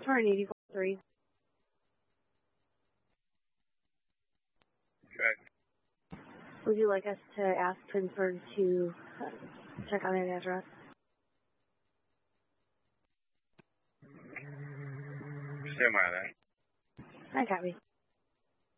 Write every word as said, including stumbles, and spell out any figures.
Turn eighty-four three. Okay. Would you like us to ask Twinsburg to uh, check on an address? Stand by that. I copy.